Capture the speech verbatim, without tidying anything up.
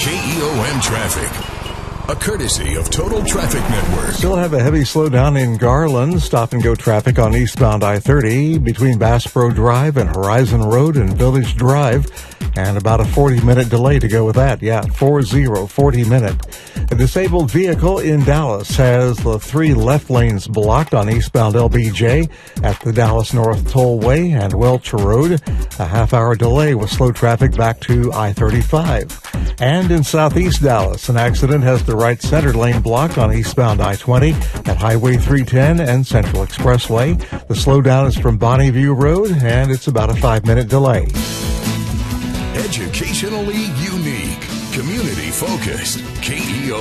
K E O M traffic. A courtesy of Total Traffic Network. Still have a heavy slowdown in Garland. Stop-and-go traffic on eastbound I thirty between Bassboro Drive and Horizon Road and Village Drive. And about a forty-minute delay to go with that. Yeah, four zero, forty minute. A disabled vehicle in Dallas has the three left lanes blocked on eastbound L B J at the Dallas North Tollway and Welch Road. A half-hour delay with slow traffic back to I thirty-five. And in southeast Dallas, an accident has the right center lane blocked on eastbound I twenty at Highway three ten and Central Expressway. The slowdown is from Bonneview Road, and it's about a five-minute delay. Educationally unique, community focused, K E O